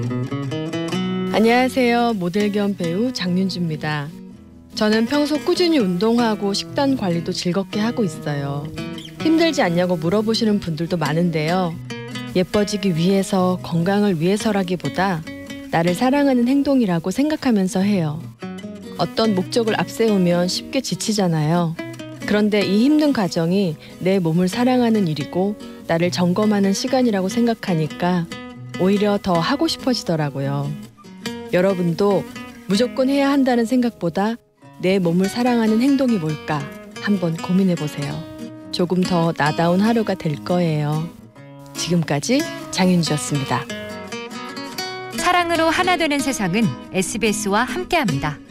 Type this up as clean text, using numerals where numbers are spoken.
안녕하세요. 모델 겸 배우 장윤주입니다. 저는 평소 꾸준히 운동하고 식단 관리도 즐겁게 하고 있어요. 힘들지 않냐고 물어보시는 분들도 많은데요. 예뻐지기 위해서, 건강을 위해서라기보다 나를 사랑하는 행동이라고 생각하면서 해요. 어떤 목적을 앞세우면 쉽게 지치잖아요. 그런데 이 힘든 과정이 내 몸을 사랑하는 일이고 나를 점검하는 시간이라고 생각하니까 오히려 더 하고 싶어지더라고요. 여러분도 무조건 해야 한다는 생각보다 내 몸을 사랑하는 행동이 뭘까 한번 고민해 보세요. 조금 더 나다운 하루가 될 거예요. 지금까지 장윤주였습니다. 사랑으로 하나 되는 세상은 SBS와 함께합니다.